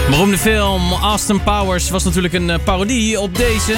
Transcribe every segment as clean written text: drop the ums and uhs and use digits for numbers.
Beroemde film Austin Powers was natuurlijk een parodie op deze.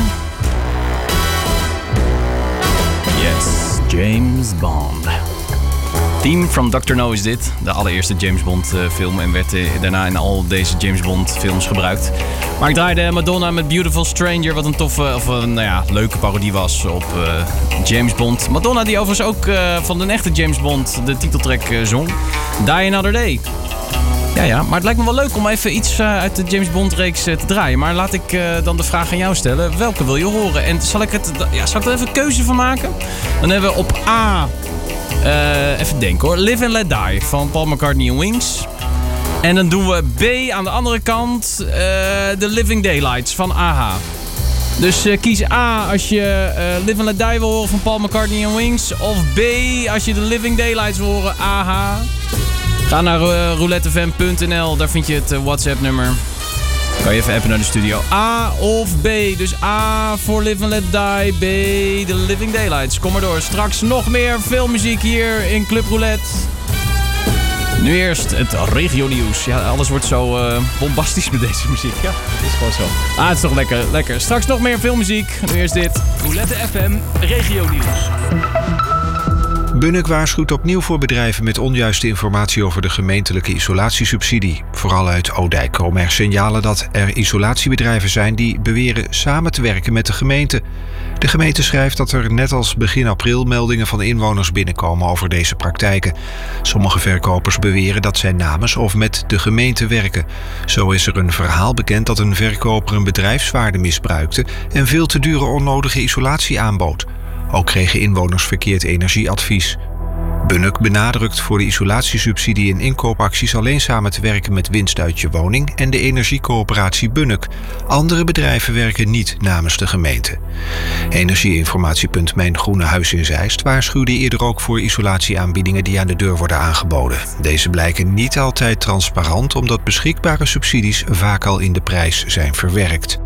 Yes, James Bond. Theme from Dr. No is dit. De allereerste James Bond film en werd daarna in al deze James Bond films gebruikt. Maar ik draaide Madonna met Beautiful Stranger, wat een toffe, of leuke parodie was op James Bond. Madonna die overigens ook van de echte James Bond de titeltrack zong. Die Another Day. Ja, maar het lijkt me wel leuk om even iets uit de James Bond reeks te draaien. Maar laat ik dan de vraag aan jou stellen. Welke wil je horen? En zal ik er even een keuze van maken? Dan hebben we op A... even denken hoor. Live and Let Die van Paul McCartney en Wings. En dan doen we B aan de andere kant. The Living Daylights van A-ha. Dus kies A als je Live and Let Die wil horen van Paul McCartney en Wings. Of B als je The Living Daylights wil horen. A-ha. Ga naar roulettefm.nl. Daar vind je het WhatsApp nummer. Kan je even appen naar de studio. A of B. Dus A voor Live and Let Die. B, The Living Daylights. Kom maar door. Straks nog meer filmmuziek hier in Club Roulette. Nu eerst het regionieuws. Ja, alles wordt zo bombastisch met deze muziek. Ja, het is gewoon zo. Het is toch lekker. Straks nog meer filmmuziek. Nu eerst dit. Roulette FM regionieuws. Bunnik waarschuwt opnieuw voor bedrijven met onjuiste informatie over de gemeentelijke isolatiesubsidie. Vooral uit Odijk komen er signalen dat er isolatiebedrijven zijn die beweren samen te werken met de gemeente. De gemeente schrijft dat er net als begin april meldingen van inwoners binnenkomen over deze praktijken. Sommige verkopers beweren dat zij namens of met de gemeente werken. Zo is er een verhaal bekend dat een verkoper een bedrijfswaarde misbruikte en veel te dure onnodige isolatie aanbood. Ook kregen inwoners verkeerd energieadvies. Bunnik benadrukt voor de isolatiesubsidie en inkoopacties alleen samen te werken met Winst uit je woning en de energiecoöperatie Bunnik. Andere bedrijven werken niet namens de gemeente. Energieinformatiepunt Mijn Groene Huis in Zeist waarschuwde eerder ook voor isolatieaanbiedingen die aan de deur worden aangeboden. Deze blijken niet altijd transparant omdat beschikbare subsidies vaak al in de prijs zijn verwerkt.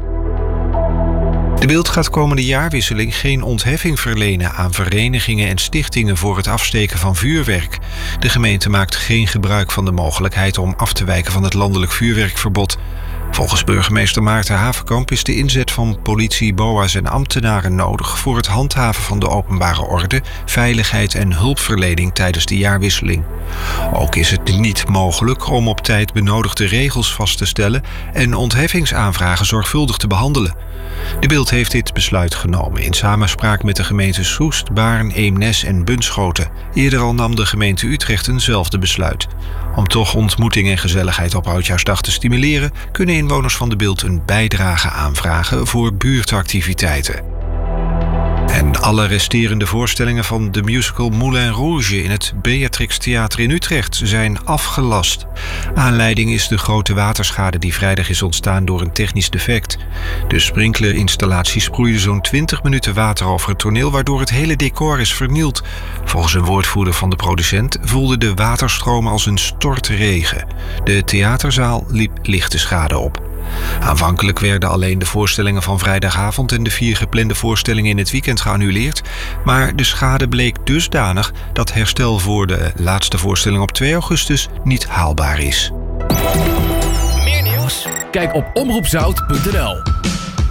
De Bilt gaat komende jaarwisseling geen ontheffing verlenen aan verenigingen en stichtingen voor het afsteken van vuurwerk. De gemeente maakt geen gebruik van de mogelijkheid om af te wijken van het landelijk vuurwerkverbod. Volgens burgemeester Maarten Havenkamp is de inzet van politie, BOA's en ambtenaren nodig voor het handhaven van de openbare orde, veiligheid en hulpverlening tijdens de jaarwisseling. Ook is het niet mogelijk om op tijd benodigde regels vast te stellen en ontheffingsaanvragen zorgvuldig te behandelen. De Bilt heeft dit besluit genomen in samenspraak met de gemeenten Soest, Baarn, Eemnes en Bunschoten. Eerder al nam de gemeente Utrecht eenzelfde besluit. Om toch ontmoeting en gezelligheid op Oudjaarsdag te stimuleren, kunnen inwoners van de Bilt een bijdrage aanvragen voor buurtactiviteiten. En alle resterende voorstellingen van de musical Moulin Rouge in het Beatrix Theater in Utrecht zijn afgelast. Aanleiding is de grote waterschade die vrijdag is ontstaan door een technisch defect. De sprinklerinstallatie sproeide zo'n 20 minuten water over het toneel, waardoor het hele decor is vernield. Volgens een woordvoerder van de producent voelden de waterstromen als een stortregen. De theaterzaal liep lichte schade op. Aanvankelijk werden alleen de voorstellingen van vrijdagavond en de 4 geplande voorstellingen in het weekend geannuleerd, maar de schade bleek dusdanig dat herstel voor de laatste voorstelling op 2 augustus niet haalbaar is. Meer nieuws? Kijk op omroepzout.nl.